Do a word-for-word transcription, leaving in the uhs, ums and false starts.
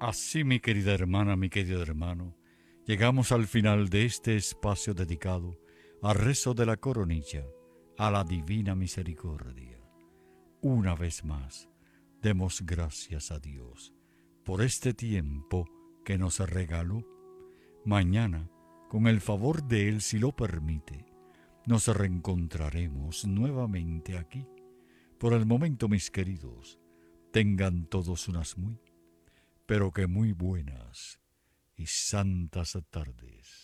Así, mi querida hermana, mi querido hermano, llegamos al final de este espacio dedicado al rezo de la coronilla, a la divina misericordia. Una vez más, demos gracias a Dios por este tiempo que nos regaló. Mañana, con el favor de Él, si lo permite, nos reencontraremos nuevamente aquí. Por el momento, mis queridos, tengan todos unas muy, pero que muy buenas y santas tardes.